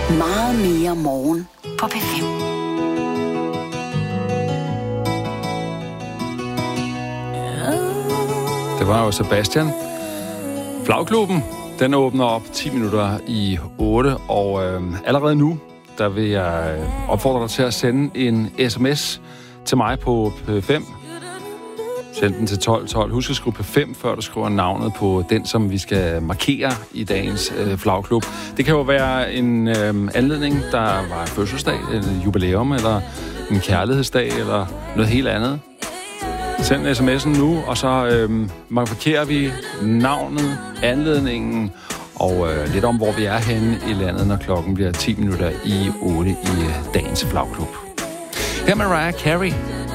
Meget mere morgen på P5. Det var jo Sebastian. Flagklubben, den åbner op 10 minutter i 8, og allerede nu, der vil jeg opfordre dig til at sende en sms til mig på P5. Send den til 1212. Husk at skrive P5, før du skriver navnet på den, som vi skal markere i dagens flagklub. Det kan jo være en anledning, der var fødselsdag, et jubilæum, eller en kærlighedsdag, eller noget helt andet. Send sms'en nu, og så markerer vi navnet, anledningen og lidt om, hvor vi er henne i landet, når klokken bliver 10 minutter i 8 i dagens flagklub. Her med Mariah Carey.